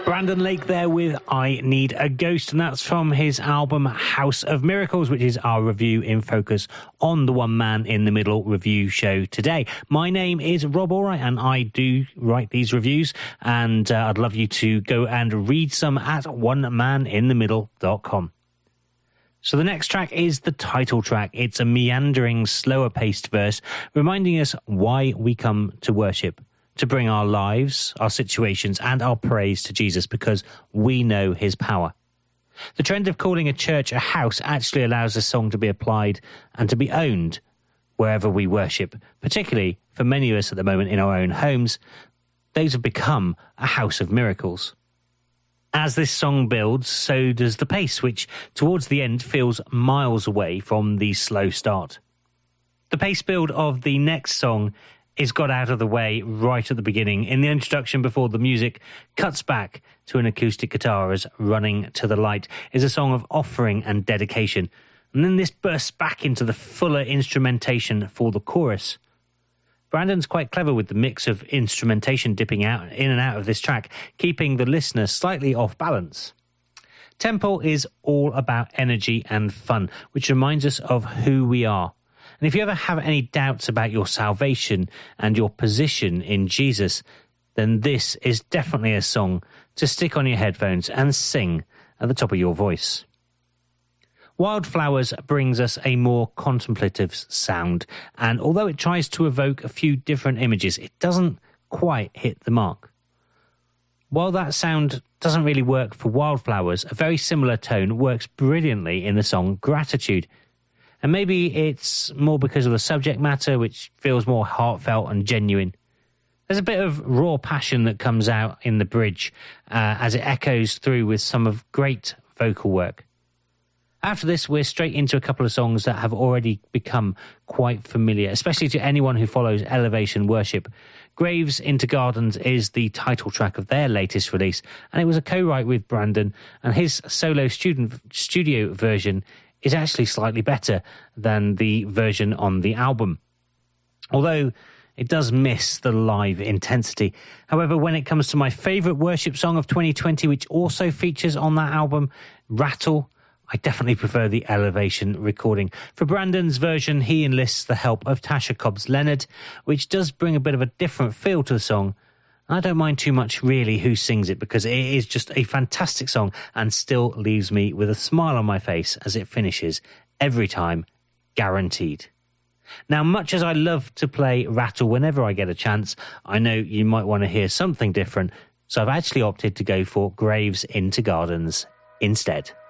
Brandon Lake there with I Need a Ghost, and that's from his album House of Miracles, which is our review in focus on the One Man in the Middle review show today. My name is Rob Allwright, and I do write these reviews, and I'd love you to go and read some at onemaninthemiddle.com. So the next track is the title track. It's a meandering, slower-paced verse reminding us why we come to worship. To bring our lives, our situations, and our praise to Jesus because we know his power. The trend of calling a church a house actually allows the song to be applied and to be owned wherever we worship, particularly for many of us at the moment in our own homes. Those have become a house of miracles. As this song builds, so does the pace, which towards the end feels miles away from the slow start. The pace build of the next song is got out of the way right at the beginning. In the introduction, before the music cuts back to an acoustic guitar as Running to the Light is a song of offering and dedication. And then this bursts back into the fuller instrumentation for the chorus. Brandon's quite clever with the mix of instrumentation dipping out in and out of this track, keeping the listener slightly off balance. Temple is all about energy and fun, which reminds us of who we are. And if you ever have any doubts about your salvation and your position in Jesus, then this is definitely a song to stick on your headphones and sing at the top of your voice. Wildflowers brings us a more contemplative sound, and although it tries to evoke a few different images, it doesn't quite hit the mark. While that sound doesn't really work for Wildflowers, a very similar tone works brilliantly in the song Gratitude. And maybe it's more because of the subject matter, which feels more heartfelt and genuine. There's a bit of raw passion that comes out in the bridge as it echoes through with some of great vocal work. After this, we're straight into a couple of songs that have already become quite familiar, especially to anyone who follows Elevation Worship. Graves into Gardens is the title track of their latest release, and it was a co-write with Brandon, and his solo studio version is actually slightly better than the version on the album, although it does miss the live intensity. However, when it comes to my favourite worship song of 2020, which also features on that album, Rattle, I definitely prefer the Elevation recording. For Brandon's version, he enlists the help of Tasha Cobbs Leonard, which does bring a bit of a different feel to the song. I don't mind too much, really, who sings it, because it is just a fantastic song and still leaves me with a smile on my face as it finishes every time, guaranteed. Now, much as I love to play Rattle whenever I get a chance, I know you might want to hear something different, so I've actually opted to go for Graves into Gardens instead.